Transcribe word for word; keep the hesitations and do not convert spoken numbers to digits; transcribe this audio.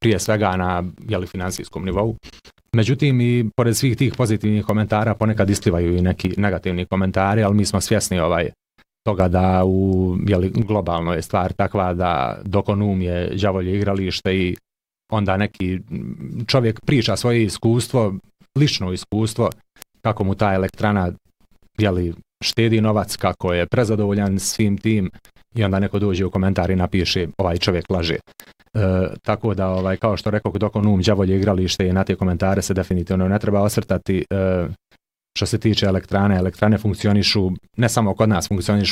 prije svega na jeli, financijskom nivou. Međutim, i pored svih tih pozitivnih komentara ponekad isplivaju i neki negativni komentari, ali mi smo svjesni ovaj toga da u jeli, globalno je stvar takva da Dokonum je đavolje igralište i onda neki čovjek priča svoje iskustvo, lično iskustvo, kako mu ta elektrana jeli, štedi novac, kako je prezadovoljan svim tim i onda neko dođe u komentar i napiše ovaj čovjek laže. E, tako da, ovaj, kao što rekao, Dokonum đavolje igralište i na te komentare se definitivno ne treba osvrtati. E, što se tiče elektrane, elektrane funkcionišu, ne samo kod nas funkcionišu